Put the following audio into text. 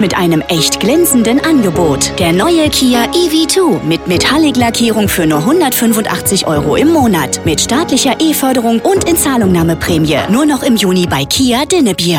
mit einem echt glänzenden Angebot. Der neue Kia EV2 mit Metallic-Lackierung für nur 185 € im Monat. Mit staatlicher E-Förderung und Inzahlungnahmeprämie. Nur noch im Juni bei Kia Dinnebier.